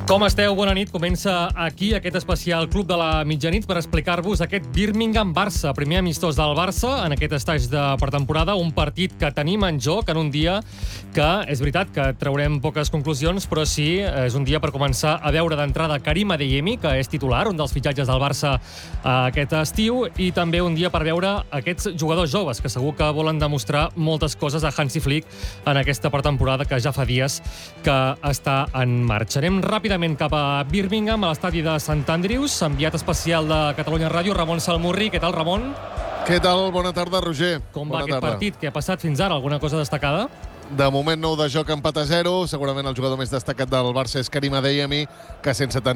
Com esteu? Bona nit. Comença aquí aquest especial Club de la Mitjanit per explicar-vos aquest Birmingham-Barça, primer amistós del Barça en aquest estatge de pretemporada, un partit que tenim en joc en un dia que és veritat que traurem poques conclusions, però sí, és un dia per començar a veure d'entrada Karim Adeyemi, que és titular, un dels fitxatges del Barça aquest estiu, i també un dia per veure aquests jugadors joves que segur que volen demostrar moltes coses a Hansi Flick en aquesta pretemporada que ja fa dies que està en marxa. Anem ràpidament cap a Birmingham, a l'estadi de Sant Andrews, enviat especial de Catalunya Ràdio, Ramon Salmurri. Què tal, Ramon? Què tal? Bona tarda, Roger. Com va aquest partit? Què ha passat fins ara? Alguna cosa destacada? De moment, 9 de joc, empat a 0. Segurament el jugador més destacat del Barça és Karim Adeyemi, que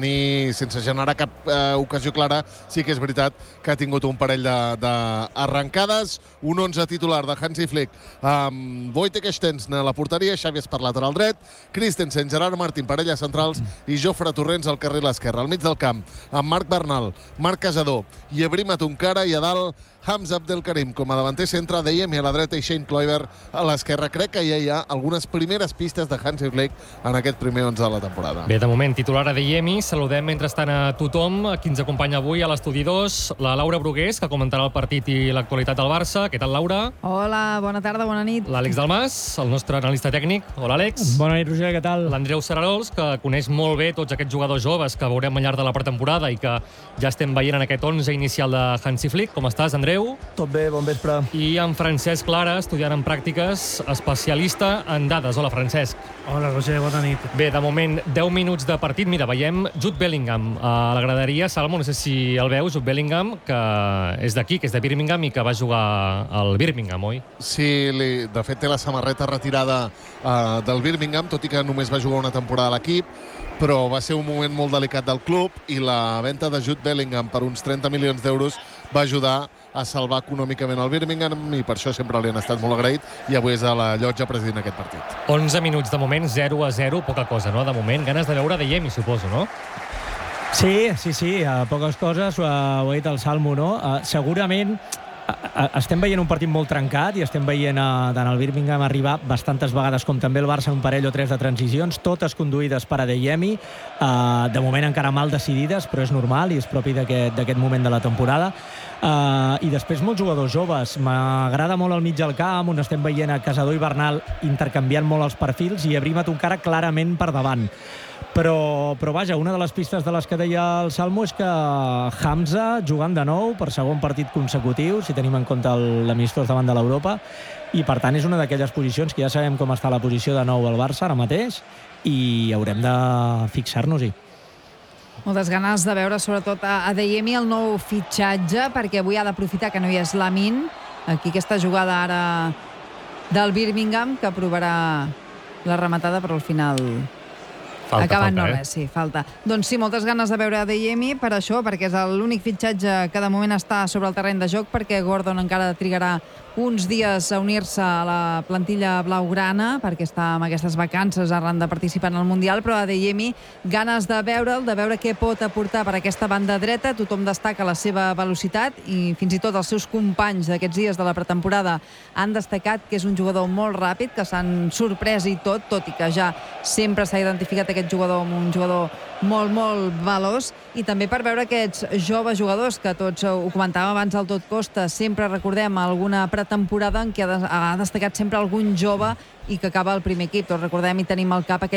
sense generar cap ocasió clara, sí que és veritat que ha tingut un parell d'arrencades. Un 11 titular de Hansi Flick amb Wojtek Szczęsny a la porteria, Xavi per lateral dret, Christensen, Gerard Martín, parella centrals, i Jofre Torrents al carril esquerre. Al mig del camp, amb Marc Bernal, Marc Casador i Ebrima Tunkara, i a dalt Hamza Abdelkarim com a davanter centre, Adeyemi a la dreta i Shane Kluivert a l'esquerra. Crec que ja hi ha algunes primeres pistes de Hansi Flick en aquest primer 11 de la temporada. Bé, de moment, titular Adeyemi. Saludem mentrestant a tothom qui ens acompanya avui a l'Estudi 2, la Laura Brugués, que comentarà el partit i l'actualitat del Barça. Què tal, Laura? Hola, bona tarda, bona nit. L'Àlex Dalmas, el nostre analista tècnic. Hola, Àlex. Bona nit, Roger, què tal? L'Andreu Serarols, que coneix molt bé tots aquests jugadors joves que veurem al llarg de la pretemporada i que ja estem veient en aquest 11 inicial de Hansi Flick. Com estàs, Andreu? Tot bé, bon vespre. I en Francesc Clara, estudiant en pràctiques, especialista en dades. Hola, Francesc. Hola, Roger, bona nit. Bé, de moment, 10 minuts de partit. Mira, veiem Jude Bellingham a la graderia. Salmo, no sé si el veus, Jude Bellingham, que és d'aquí, que és de Birmingham i que va jugar al Birmingham, oi? Sí, de fet té la samarreta retirada del Birmingham, tot i que només va jugar una temporada a l'equip, però va ser un moment molt delicat del club i la venda de Jude Bellingham per uns 30 milions d'euros va ajudar a salvar econòmicament el Birmingham, i per això sempre li han estat molt agraït, i avui és a la llotja presidint aquest partit. 11 minuts de moment, 0-0, poca cosa, no? De moment, ganes de veure Adeyemi, suposo, no? Sí, poques coses, ho ha dit el Salmo, no? Segurament estem veient un partit molt trencat i estem veient tant el Birmingham arribar bastantes vegades com també el Barça un parell o tres de transicions, totes conduïdes per Adeyemi, de moment encara mal decidides, però és normal i és propi d'aquest moment de la temporada. I després molts jugadors joves. M'agrada molt al mig del camp, on estem veient a Casador i Bernal intercanviant molt els perfils i Ebrima Tunkara clarament per davant. Però vaja, una de les pistes de les que deia el Salmo és que Hamza jugant de nou per segon partit consecutiu, si tenim en compte l'amistós davant de l'Europa, i per tant és una d'aquelles posicions que ja sabem com està la posició de nou al Barça ara mateix i haurem de fixar-nos-hi. Moltes ganes de veure sobretot a Adeyemi, el nou fitxatge, perquè avui ha d'aprofitar que no hi és Lamin, aquí aquesta jugada ara del Birmingham, que provarà la rematada, però al final acaben no res, sí, falta. Doncs sí, moltes ganes de veure Adeyemi per això, perquè és l'únic fitxatge que de moment està sobre el terreny de joc, perquè Gordon encara trigarà uns dies a unir-se a la plantilla blaugrana, perquè està amb aquestes vacances arran de participar en el Mundial, però Adeyemi, ganes de veure'l, de veure què pot aportar per aquesta banda dreta. Tothom destaca la seva velocitat i fins i tot els seus companys d'aquests dies de la pretemporada han destacat que és un jugador molt ràpid, que s'han sorprès i tot i que ja sempre s'ha identificat aquest jugador com un jugador molt, molt veloç, i també per veure aquests joves jugadors que tots ho comentàvem abans al Tot Costa, sempre recordem alguna pretemporada en què ha destacat sempre algun jove i que acaba al primer equip. Tots recordem i tenim al cap aquest